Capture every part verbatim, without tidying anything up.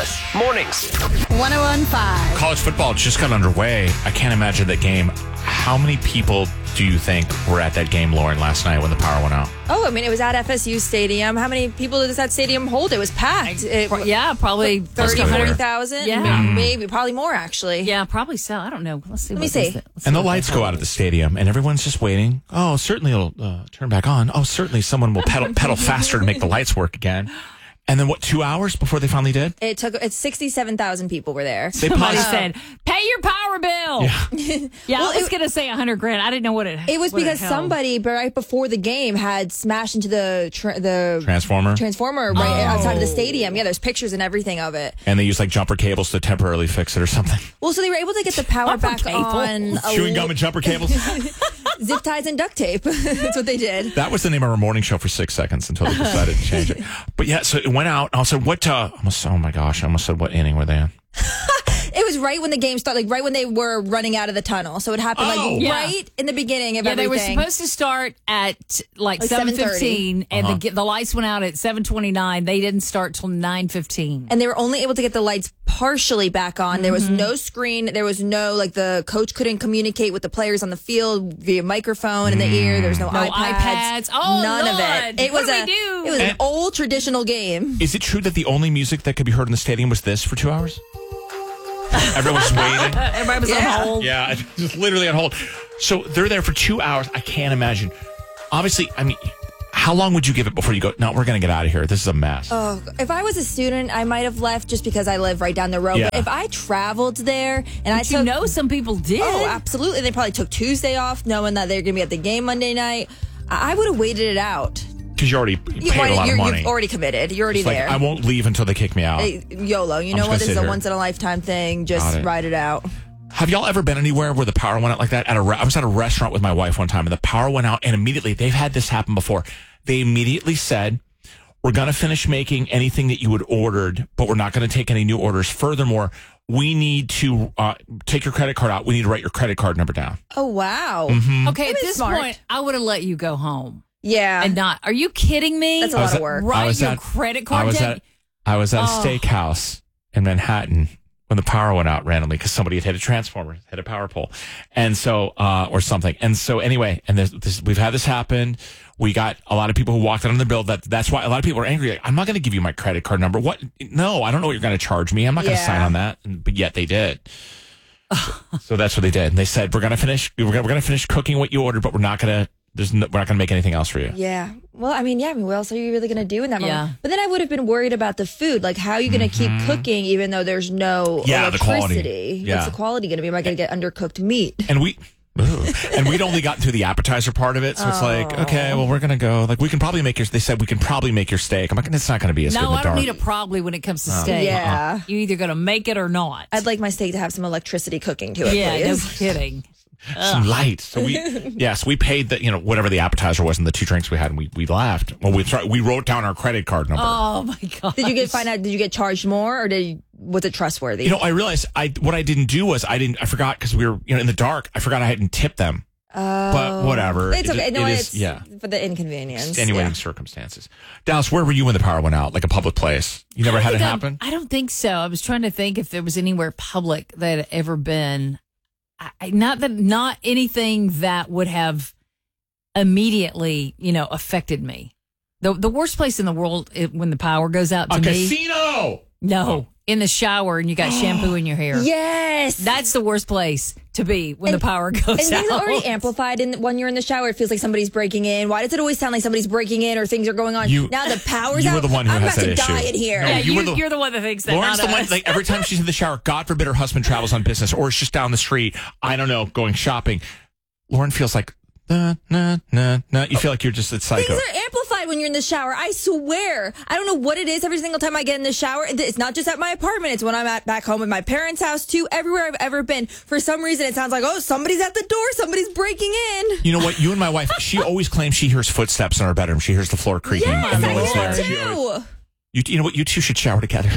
Alice, mornings. one oh one point five. College football just got underway. I can't imagine that game. How many people do you think were at that game, Lauren, last night when the power went out? Oh, I mean, it was at F S U Stadium. How many people does that stadium hold? It was packed. It, Yeah, probably thirty, Let's go forty there. thousand? Yeah. Maybe, probably more, actually. Yeah, probably so. I don't know. Let's see. Let what me see. this- let's And the what lights this go out at the stadium, and everyone's just waiting. Oh, certainly it'll uh, turn back on. Oh, certainly someone will pedal pedal faster to make the lights work again. And then what, two hours before they finally did? It took, it's sixty-seven thousand people were there. They Somebody paused. said, "Pay your power bill." Yeah. Yeah, Well, I was it- gonna say a hundred grand. I didn't know what it. It was what because held. somebody, but right before the game, had smashed into the tra- the Transformer. transformer right Oh. outside of the stadium. Yeah, there's pictures and everything of it. And they used like jumper cables to temporarily fix it or something. Well, so they were able to get the power Jumper back cables. on. a Chewing li- gum and jumper cables. zip ties and duct tape. That's what they did. That was the name of our morning show for six seconds until they decided to change it. But yeah, so it went out. Also, what, uh, almost, oh my gosh, I almost said, what inning were they in? It was right when the game started, like right when they were running out of the tunnel. So it happened Oh. like Yeah. right in the beginning of Yeah, they were everything. supposed to start at like, Like seven seven thirty. fifteen, and Uh-huh. the, the lights went out at seven twenty nine. They didn't start till nine fifteen. and they were only able to get the lights partially back on. There was no screen. There was no, like, the coach couldn't communicate with the players on the field via microphone in the ear. There was no, No iPads. iPads. Oh, none of Lord. it. It What was do a, we do? it was an And- old traditional game. Is it true that the only music that could be heard in the stadium was this for two hours? Everyone was waiting. Everybody was Yeah. on hold. Yeah, just literally on hold. So they're there for two hours. I can't imagine. Obviously, I mean, how long would you give it before you go, no, we're going to get out of here. This is a mess. Oh, if I was a student, I might have left just because I live right down the road. Yeah. But if I traveled there and I But took, you know, some people did. oh, absolutely, they probably took Tuesday off, knowing that they're going to be at the game Monday night. I I would have waited it out. Because you already You paid a lot of you're, money. You've already committed. You're already It's like, there. I won't leave until they kick me out. Hey, YOLO. You I'm know just what? gonna This is sit a here. once in a lifetime thing. Got Just it. ride it out. Have y'all ever been anywhere where the power went out like that? At a re- I was at a restaurant with my wife one time, and the power went out, and immediately, they've had this happen before. They immediately said, we're going to finish making anything that you had ordered, but we're not going to take any new orders. Furthermore, we need to uh, take your credit card out. We need to write your credit card number down. Oh, wow. Mm-hmm. Okay, at That is this smart. point, I would have let you go home Yeah. and not. Are you kidding me? That's a I lot was of at- work. I Write was your at- credit card I was down. at I was at a Oh. steakhouse in Manhattan when the power went out randomly because somebody had hit a transformer, hit a power pole, and so uh, or something. And so anyway, and this, this, we've had this happen. We got a lot of people who walked out on the bill. That that's why a lot of people are angry. Like, I'm not going to give you my credit card number. What? No, I don't know what you're going to charge me. I'm not going to Yeah. sign on that. And- But yet they did. so, so that's what they did. And they said we're going to finish. We're going to finish cooking what you ordered, but we're not going to. There's no, we're not going to make anything else for you. Yeah. Well, I mean, yeah. I mean, what else are you really going to do in that moment? Yeah. But then I would have been worried about the food. Like, how are you going to keep cooking even though there's no Mm-hmm. Yeah, the quality. electricity? Yeah. What's the quality going to be? Am I going to get undercooked meat? And we, ooh. and we'd only gotten through the appetizer part of it, so it's like, okay, well, we're gonna go. Like, we can probably make your. They said we can probably make your steak. I'm like, it's not gonna be as good in No, the I don't dark. need a probably when it comes to steak. Yeah. You either going to make it or not. I'd like my steak to have some electricity cooking to it, yeah, no please. kidding. Some light. So we, yes, we paid the, you know, whatever the appetizer was and the two drinks we had, and we we left. Well, we sorry, we wrote down our credit card number. Oh my god! Did you get find out? Did you get charged more, or did you, was it trustworthy? You know, I realized I what I didn't do was I didn't I forgot because we were you know in the dark. I forgot I hadn't tipped them. Oh. But whatever. It's It- okay. it no, is- it's yeah. for the inconvenience. Extenuating Yeah. circumstances. Dallas, where were you when the power went out? Like a public place? You never I had it think I'm- happen? I don't think so. I was trying to think if there was anywhere public that had ever been. I, I- not that, not anything that would have immediately, you know, affected me. The the worst place in the world it, when the power goes out to A me. casino. No, Oh. in the shower and you got shampoo in your hair. Yes. That's the worst place to be when And- the power goes And out. it's already amplified in when you're in the shower. It feels like somebody's breaking in. Why does it always sound like somebody's breaking in or things are going on? You- now the power's you out. were the one who I'm has about that to issue. die in here. No, yeah, you you, were the- you're the one that thinks that. Lauren's not the one, us. like, every time she's in the shower, God forbid her husband travels on business or is just down the street, I don't know, going shopping. Lauren feels like, nah, nah, nah, nah. You feel like you're just a psycho. Things are amplified when you're in the shower. I swear. I don't know what it is every single time I get in the shower. It's not just at my apartment. It's when I'm at back home at my parents' house too. Everywhere I've ever been. For some reason, it sounds like, oh, somebody's at the door. Somebody's breaking in. You know what? You and my wife, she always claims she hears footsteps in our bedroom. She hears the floor creaking. Yes, and no I one's hear there. it She always- too. you, you know what? You two should shower together.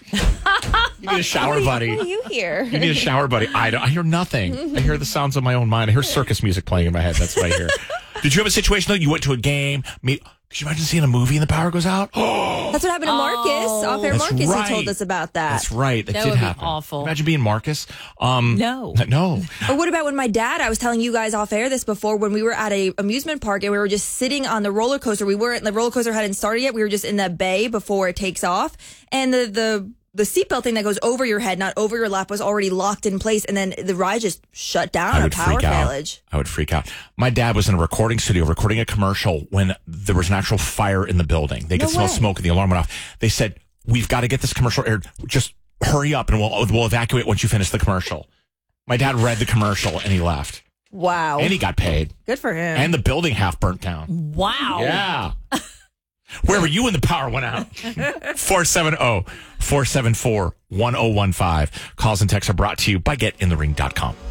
You need a shower What buddy. do you hear? You need a shower buddy. I don't. I hear nothing. I hear the sounds of my own mind. I hear circus music playing in my head. That's what I hear. Did you have a situation though? You went to a game. Meet, could you imagine seeing a movie and the power goes out? Oh. That's what happened to Marcus. Oh. Off air, That's Marcus right. who told us about that. That's right. That, That did would be happen. awful. Imagine being Marcus. Um, No. No. Or what about when my dad, I was telling you guys off air this before, when we were at a amusement park and we were just sitting on the roller coaster. We weren't, the roller coaster hadn't started yet. We were just in the bay before it takes off. And the, the, the seatbelt thing that goes over your head, not over your lap, was already locked in place. And then the ride just shut down. I A would power freak out. failage. I would freak out. My dad was in a recording studio recording a commercial when there was an actual fire in the building. They could No smell way. smoke and the alarm went off. They said, we've got to get this commercial aired. Just hurry up and we'll, we'll evacuate once you finish the commercial. My dad read the commercial and he left. Wow. And he got paid. Good for him. And the building half burnt down. Wow. Yeah. Where were you when the power went out? four seven zero, four seven four, one zero one five. Calls and texts are brought to you by get in the ring dot com.